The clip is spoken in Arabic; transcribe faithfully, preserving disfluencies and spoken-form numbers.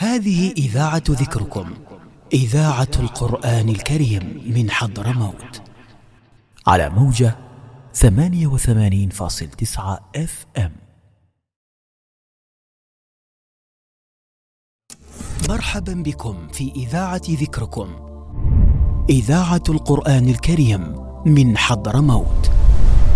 هذه إذاعة ذكركم، إذاعة القرآن الكريم من حضرموت، على موجة ثمانية وثمانين فاصل تسعة اف ام. مرحبا بكم في إذاعة ذكركم، إذاعة القرآن الكريم من حضرموت.